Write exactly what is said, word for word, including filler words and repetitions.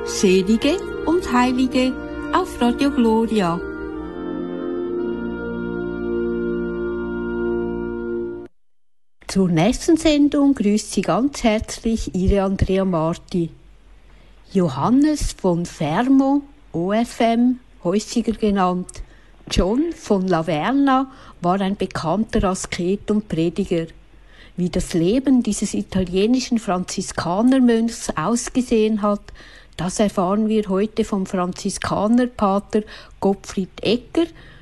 Selige und Heilige auf Radio Gloria. Zur nächsten Sendung grüßt Sie ganz herzlich Ihre Andrea Marti. Johannes von Fermo, O F M, häufiger genannt John von Laverna, war ein bekannter Asket und Prediger. Wie das Leben dieses italienischen Franziskanermönchs ausgesehen hat, das erfahren wir heute vom Franziskanerpater Gottfried Egger,